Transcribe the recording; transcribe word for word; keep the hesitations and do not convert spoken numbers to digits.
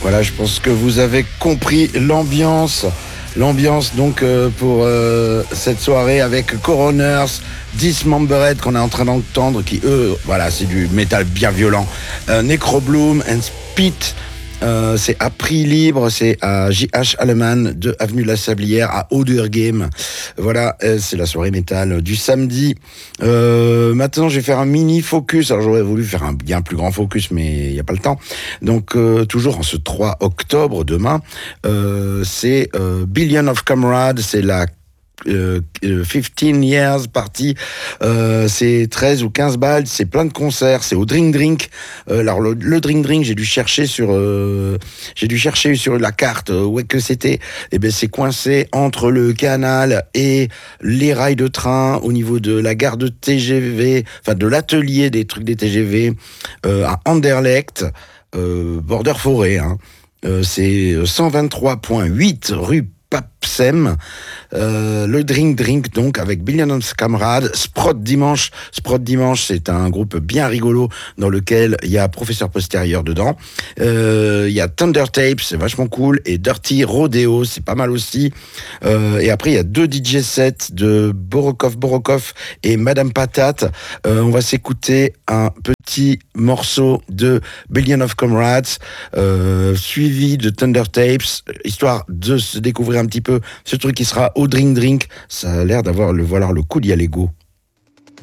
Voilà, je pense que vous avez compris l'ambiance. L'ambiance donc euh, pour euh, cette soirée avec Coroners, Dismembered qu'on est en train d'entendre, qui eux, voilà, c'est du métal bien violent. Euh, Necrobloom and Spit, euh, c'est à prix libre, c'est à J H Alleman de Avenue de la Sablière à Odergame. Voilà, euh, c'est la soirée métal du samedi. Euh, maintenant, je vais faire un mini focus. Alors, j'aurais voulu faire un bien plus grand focus, mais il n'y a pas le temps. Donc, euh, toujours en ce trois octobre, demain, euh, c'est euh, Billion of Comrades, c'est la Euh, quinze years party, euh, c'est treize ou quinze balles, c'est plein de concerts, c'est au Drink Drink. Euh, alors le, le Drink Drink, j'ai dû chercher sur, euh, j'ai dû chercher sur la carte euh, où est que c'était. Et ben c'est coincé entre le canal et les rails de train au niveau de la gare de T G V, enfin de l'atelier des trucs des T G V euh, à Anderlecht, euh, border forêt. Hein. Euh, c'est cent vingt-trois huit rue Papsem, euh, le Drink Drink donc avec Billion of Comrades, Sprott Dimanche. Sprott Dimanche, c'est un groupe bien rigolo dans lequel il y a Professeur Postérieur dedans. Euh, il y a Thunder Tapes, c'est vachement cool, et Dirty Rodeo, c'est pas mal aussi. Euh, et après il y a deux D J sets de Borokov Borokov et Madame Patate. Euh, on va s'écouter un petit morceau de Billion of Comrades, euh, suivi de Thunder Tapes, histoire de se découvrir un petit peu ce truc qui sera au Drink Drink. Ça a l'air d'avoir le, voilà, le coup d'y aller go.